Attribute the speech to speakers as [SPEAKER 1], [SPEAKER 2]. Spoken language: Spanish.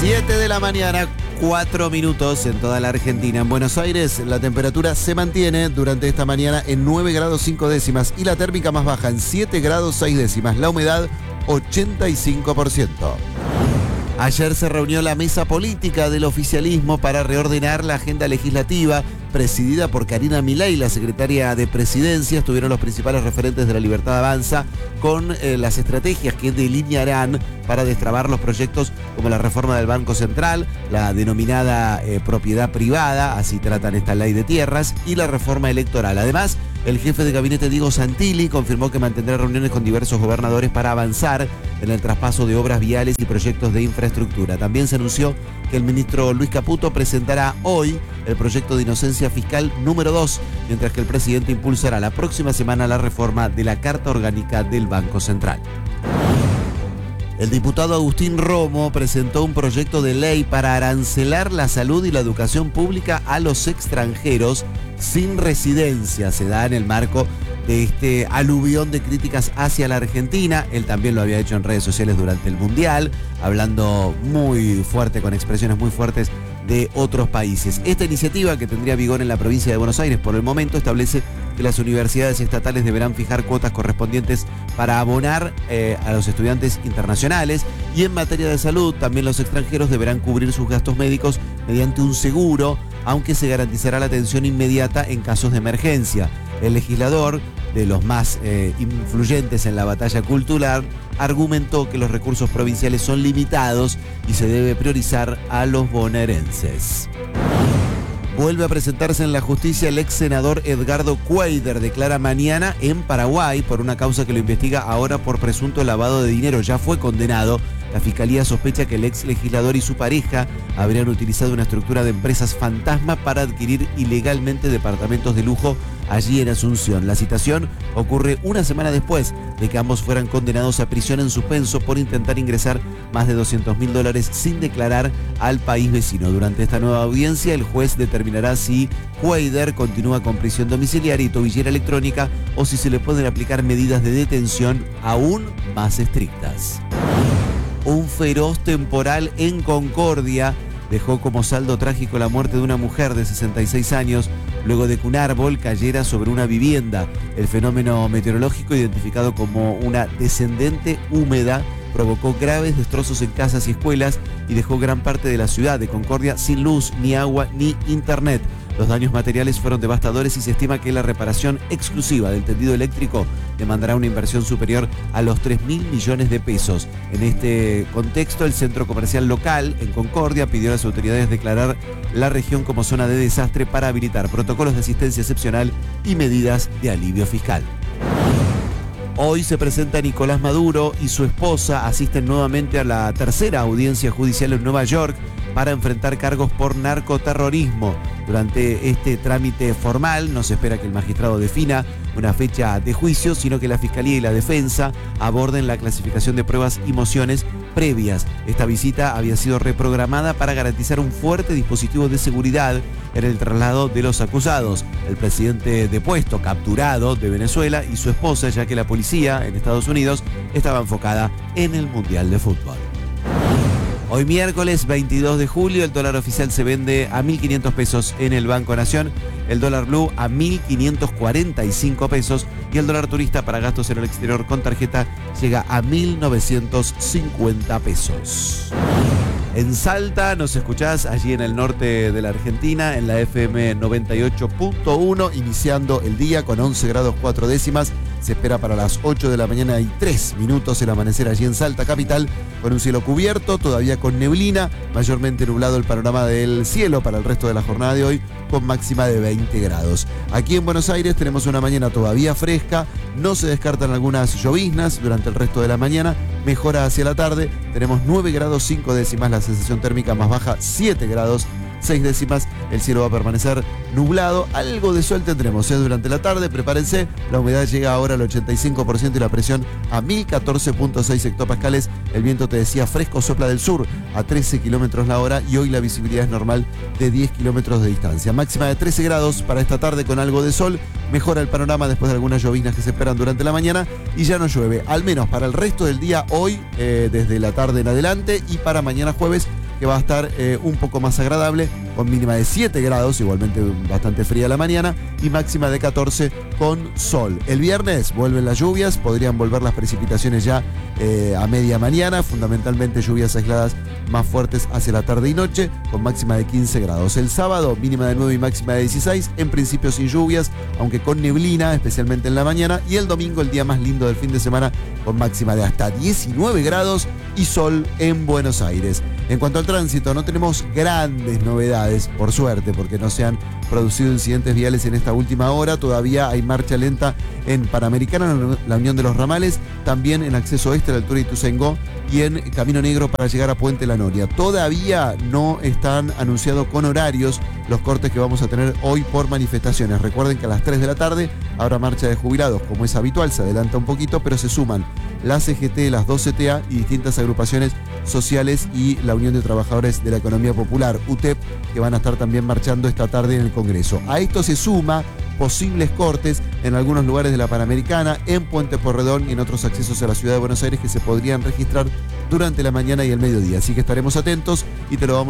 [SPEAKER 1] 7 de la mañana, 4 minutos en toda la Argentina. En Buenos Aires la temperatura se mantiene durante esta mañana en 9 grados 5 décimas y la térmica más baja en 7 grados 6 décimas. La humedad 85%. Ayer se reunió la mesa política del oficialismo para reordenar la agenda legislativa, presidida por Karina Milei, la secretaria de Presidencia. Estuvieron los principales referentes de La Libertad Avanza con las estrategias que delinearán para destrabar los proyectos como la reforma del Banco Central, la denominada propiedad privada, así tratan esta ley de tierras, y la reforma electoral. Además, el jefe de gabinete Diego Santilli confirmó que mantendrá reuniones con diversos gobernadores para avanzar en el traspaso de obras viales y proyectos de infraestructura. También se anunció que el ministro Luis Caputo presentará hoy el proyecto de inocencia fiscal número 2, mientras que el presidente impulsará la próxima semana la reforma de la Carta Orgánica del Banco Central. El diputado Agustín Romo presentó un proyecto de ley para arancelar la salud y la educación pública a los extranjeros sin residencia. Se da en el marco de este aluvión de críticas hacia la Argentina. Él también lo había hecho en redes sociales durante el Mundial, hablando muy fuerte, con expresiones muy fuertes de otros países. Esta iniciativa, que tendría vigor en la provincia de Buenos Aires por el momento, establece que las universidades estatales deberán fijar cuotas correspondientes para abonar a los estudiantes internacionales, y en materia de salud también los extranjeros deberán cubrir sus gastos médicos mediante un seguro, aunque se garantizará la atención inmediata en casos de emergencia. El legislador, de los más influyentes en la batalla cultural, argumentó que los recursos provinciales son limitados y se debe priorizar a los bonaerenses. Vuelve a presentarse en la justicia el ex senador Edgardo Cuader. Declara mañana en Paraguay por una causa que lo investiga ahora por presunto lavado de dinero. Ya fue condenado. La fiscalía sospecha que el ex legislador y su pareja habrían utilizado una estructura de empresas fantasma para adquirir ilegalmente departamentos de lujo allí en Asunción. La citación ocurre una semana después de que ambos fueran condenados a prisión en suspenso por intentar ingresar más de $200.000 sin declarar al país vecino. Durante esta nueva audiencia, el juez determinará si Cuader continúa con prisión domiciliaria y tobillera electrónica o si se le pueden aplicar medidas de detención aún más estrictas. Un feroz temporal en Concordia dejó como saldo trágico la muerte de una mujer de 66 años luego de que un árbol cayera sobre una vivienda. El fenómeno meteorológico, identificado como una descendente húmeda, provocó graves destrozos en casas y escuelas y dejó gran parte de la ciudad de Concordia sin luz, ni agua, ni internet. Los daños materiales fueron devastadores y se estima que la reparación exclusiva del tendido eléctrico demandará una inversión superior a los 3.000 millones de pesos. En este contexto, el centro comercial local en Concordia pidió a las autoridades declarar la región como zona de desastre para habilitar protocolos de asistencia excepcional y medidas de alivio fiscal. Hoy se presenta Nicolás Maduro y su esposa asisten nuevamente a la tercera audiencia judicial en Nueva York para enfrentar cargos por narcoterrorismo. Durante este trámite formal no se espera que el magistrado defina una fecha de juicio, sino que la Fiscalía y la Defensa aborden la clasificación de pruebas y mociones previas. Esta visita había sido reprogramada para garantizar un fuerte dispositivo de seguridad en el traslado de los acusados. El presidente depuesto, capturado de Venezuela, y su esposa, ya que la policía en Estados Unidos estaba enfocada en el Mundial de Fútbol. Hoy miércoles 22 de julio el dólar oficial se vende a 1.500 pesos en el Banco Nación, el dólar blue a 1.545 pesos y el dólar turista para gastos en el exterior con tarjeta llega a 1.950 pesos. En Salta nos escuchás allí en el norte de la Argentina en la FM 98.1, iniciando el día con 11 grados 4 décimas. Se espera para las 8 de la mañana y 3 minutos el amanecer allí en Salta capital, con un cielo cubierto, todavía con neblina, mayormente nublado el panorama del cielo para el resto de la jornada de hoy, con máxima de 20 grados. Aquí en Buenos Aires tenemos una mañana todavía fresca, no se descartan algunas lloviznas durante el resto de la mañana, mejora hacia la tarde, tenemos 9 grados 5 décimas, la sensación térmica más baja 7 grados 6 décimas, el cielo va a permanecer nublado, algo de sol tendremos durante la tarde, prepárense, la humedad llega ahora al 85% y la presión a 1014.6 hectopascales, el viento te decía fresco, sopla del sur a 13 kilómetros la hora y hoy la visibilidad es normal de 10 kilómetros de distancia, máxima de 13 grados para esta tarde con algo de sol, mejora el panorama después de algunas lloviznas que se esperan durante la mañana y ya no llueve, al menos para el resto del día hoy, desde la tarde en adelante y para mañana jueves que va a estar un poco más agradable, con mínima de 7 grados, igualmente bastante fría la mañana, y máxima de 14 con sol. El viernes vuelven las lluvias, podrían volver las precipitaciones ya a media mañana, fundamentalmente lluvias aisladas más fuertes hacia la tarde y noche, con máxima de 15 grados. El sábado, mínima de 9 y máxima de 16, en principio sin lluvias, aunque con neblina, especialmente en la mañana. Y el domingo, el día más lindo del fin de semana, con máxima de hasta 19 grados y sol en Buenos Aires. En cuanto al tránsito, no tenemos grandes novedades, por suerte, porque no se han producido incidentes viales en esta última hora. Todavía hay marcha lenta en Panamericana, en la Unión de los Ramales, también en acceso oeste a la altura de Ituzaingó y en Camino Negro para llegar a Puente La Noria. Todavía no están anunciados con horarios los cortes que vamos a tener hoy por manifestaciones. Recuerden que a las 3 de la tarde habrá marcha de jubilados, como es habitual, se adelanta un poquito, pero se suman la CGT, las 2 CTA y distintas agrupaciones sociales y la Unión de Trabajadores de la Economía Popular, UTEP, que van a estar también marchando esta tarde en el Congreso. A esto se suma posibles cortes en algunos lugares de la Panamericana, en Puente Porredón y en otros accesos a la ciudad de Buenos Aires que se podrían registrar durante la mañana y el mediodía. Así que estaremos atentos y te lo vamos